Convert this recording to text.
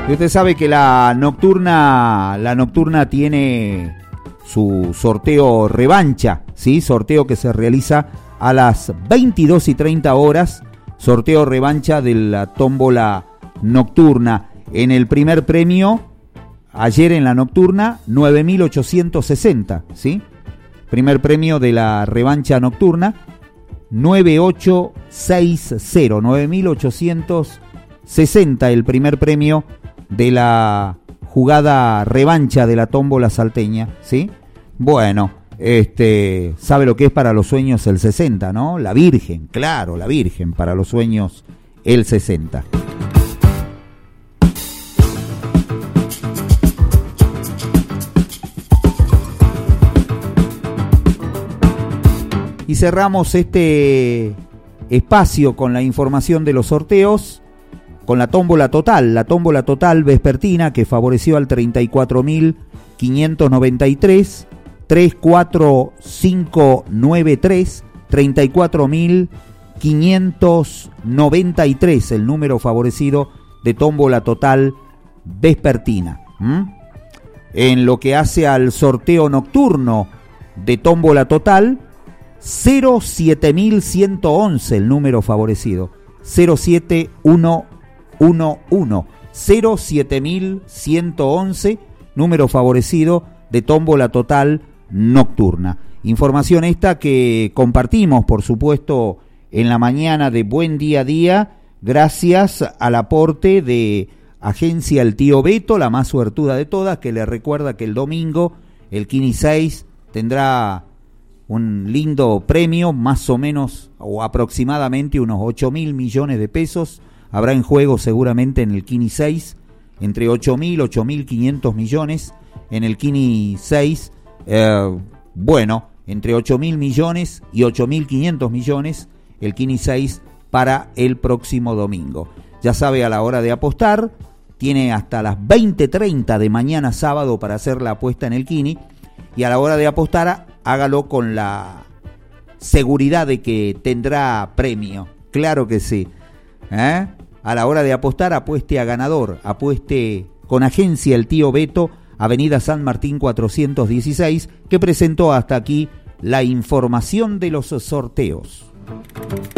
Y usted sabe que la nocturna tiene su sorteo revancha, ¿sí? Sorteo que se realiza a las 22:30 horas, sorteo revancha de la tómbola nocturna. En el primer premio, ayer en la nocturna, 9.860, ¿sí? Primer premio de la revancha nocturna, 9860, 9.860 el primer premio de la jugada revancha de la tómbola salteña, ¿sí? Bueno, sabe lo que es para los sueños el 60, ¿no? La Virgen, claro, la Virgen, para los sueños el 60. Y cerramos este espacio con la información de los sorteos, con la tómbola total vespertina que favoreció al 34.593, 34593, 34.593, el número favorecido de tómbola total vespertina. En lo que hace al sorteo nocturno de tómbola total, 07111 el número favorecido, 07111, 07111 número favorecido de tómbola total nocturna. Información esta que compartimos, por supuesto, en la mañana de Buen Día a Día, gracias al aporte de Agencia El Tío Beto, la más suertuda de todas, que le recuerda que el domingo, el Kini 6, tendrá un lindo premio, más o menos o aproximadamente unos 8.000 millones de pesos. Habrá en juego seguramente en el Kini 6 entre 8.000, 8.500 millones. En el Kini 6, entre 8.000 millones y 8.500 millones, el Kini 6 para el próximo domingo. Ya sabe, a la hora de apostar, tiene hasta las 20:30 de mañana sábado para hacer la apuesta en el Kini. Y a la hora de apostar, hágalo con la seguridad de que tendrá premio. Claro que sí. A la hora de apostar, apueste a ganador. Apueste con Agencia El Tío Beto, Avenida San Martín 416, que presentó hasta aquí la información de los sorteos.